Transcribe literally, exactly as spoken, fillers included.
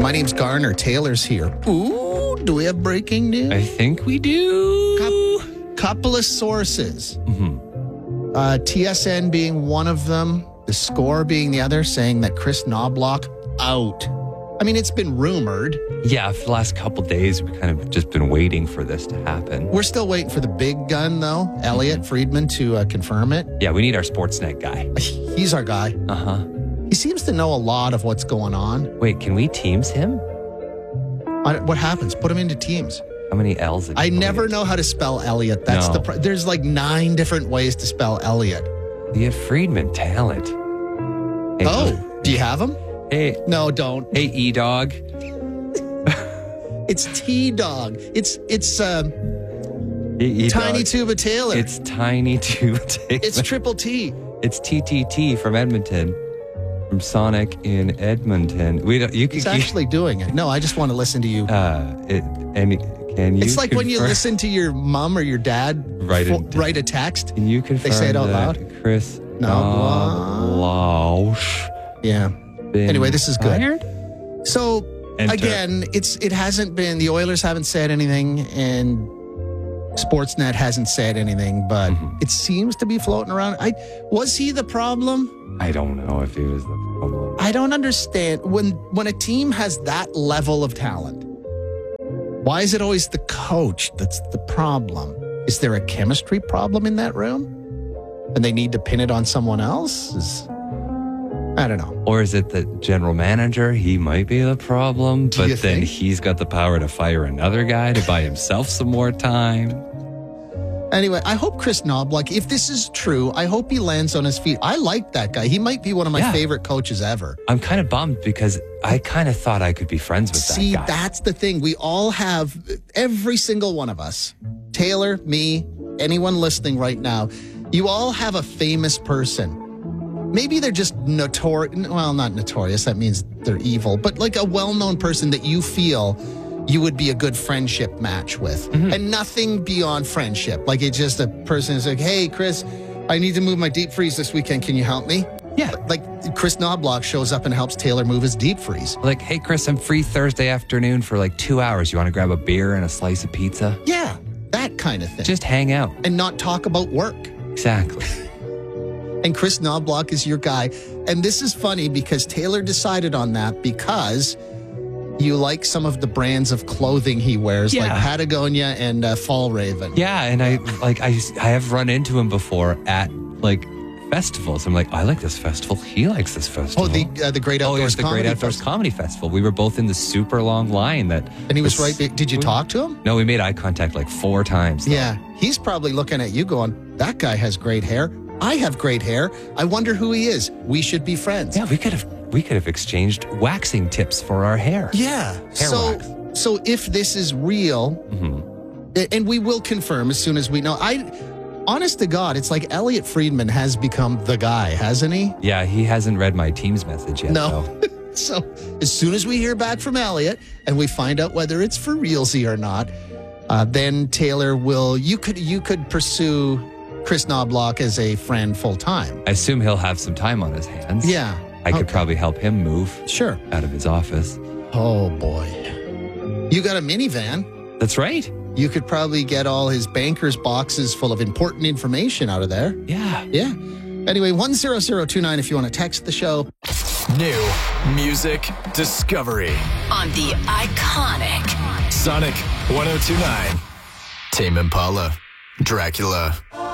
My name's Garner. Taylor's here. Ooh, do we have breaking news? I think we do. Couple, couple of sources. Mm-hmm. Uh, T S N being one of them, The Score being the other, saying that Chris Knobloch out. I mean, it's been rumored. Yeah, for the last couple days, we've kind of just been waiting for this to happen. We're still waiting for the big gun, though, Elliot mm-hmm. Friedman, to uh, confirm it. Yeah, we need our Sportsnet guy. He's our guy. Uh-huh. He seems to know a lot of what's going on. Wait, can we Teams him? I, what happens? Put him into Teams. How many L's? I never know how to spell Elliot. That's no. the. Pro- There's like nine different ways to spell Elliot. You have Friedman talent. Hey, oh, do you have him? Hey. No, don't. Hey, E-Dog. It's T-Dog. It's, it's, um, E-Dog. Tiny Tuba Taylor. It's Tiny Tuba Taylor. It's Triple T. It's T T T from Edmonton. From Sonic in Edmonton. We don't, you can, He's actually you, doing it. No, I just want to listen to you. Uh, it, and can you It's like confirm, when you listen to your mom or your dad write, fo- it, write a text. Can you confirm they say it out that loud? Chris Knobloch. Yeah. Anyway, this is good. Fired? So, Enter. again, it's it hasn't been, the Oilers haven't said anything, and Sportsnet hasn't said anything, but mm-hmm. it seems to be floating around. I Was he the problem? I don't know if he was the problem. I don't understand. When when a team has that level of talent, why is it always the coach that's the problem? Is there a chemistry problem in that room? And they need to pin it on someone else? Is, I don't know. Or is it the general manager? He might be the problem, Do but you then think? he's got the power to fire another guy to buy himself some more time. Anyway, I hope Chris Knobloch, if this is true, I hope he lands on his feet. I like that guy. He might be one of my yeah. favorite coaches ever. I'm kind of bummed because I kind of thought I could be friends with See, that guy. See, that's the thing. We all have, every single one of us, Taylor, me, anyone listening right now, you all have a famous person. Maybe they're just notorious. Well, not notorious. That means they're evil. But like a well-known person that you feel you would be a good friendship match with. Mm-hmm. And nothing beyond friendship. Like it's just a person who's like, hey, Chris, I need to move my deep freeze this weekend. Can you help me? Yeah. Like Chris Knobloch shows up and helps Taylor move his deep freeze. Like, hey, Chris, I'm free Thursday afternoon for like two hours. You want to grab a beer and a slice of pizza? Yeah, that kind of thing. Just hang out. And not talk about work. Exactly. And Chris Knobloch is your guy. And this is funny because Taylor decided on that because you like some of the brands of clothing he wears, yeah. like Patagonia and uh, Fall Raven. Yeah, and I like I I have run into him before at like festivals. I'm like, I like this festival. He likes this festival. Oh, the uh, the Great Outdoors oh, yes, the Comedy Great Outdoors Festival. Comedy Festival. We were both in the super long line that. And he was, was right. Did you talk to him? No, we made eye contact like four times. Though. Yeah, he's probably looking at you, going, "That guy has great hair. I have great hair. I wonder who he is. We should be friends." Yeah, we could have we could have exchanged waxing tips for our hair. Yeah. Hair so wax. so if this is real, mm-hmm. and we will confirm as soon as we know. I, honest to God, it's like Elliot Friedman has become the guy, hasn't he? Yeah, he hasn't read my team's message yet. No. So as soon as we hear back from Elliot and we find out whether it's for realsy or not, uh, then Taylor will. You could you could pursue Chris Knobloch as a friend full time. I assume he'll have some time on his hands. Yeah. I could okay. probably help him move. Sure. Out of his office. Oh, boy. You got a minivan. That's right. You could probably get all his banker's boxes full of important information out of there. Yeah. Yeah. Anyway, one zero zero two nine if you want to text the show. New music discovery. On the iconic Sonic one oh two point nine. Tame Impala. Dracula.